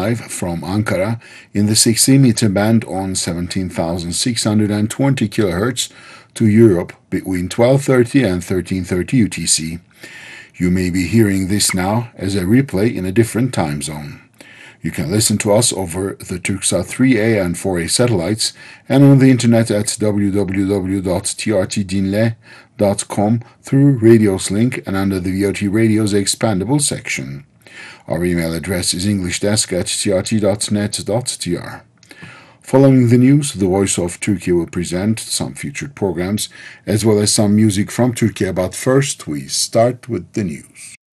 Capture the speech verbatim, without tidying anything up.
live from Ankara in the sixty meter band on seventeen thousand six hundred twenty kilohertz to Europe between twelve thirty and thirteen thirty U T C. You may be hearing this now as a replay in a different time zone. You can listen to us over the Turksat three A and four A satellites and on the internet at w w w dot t r t dinle dot com through Radio's link and under the V O T Radio's expandable section. Our email address is englishdesk at t r t dot net dot t r. Following the news, the Voice of Turkey will present some featured programs as well as some music from Turkey, but first we start with the news.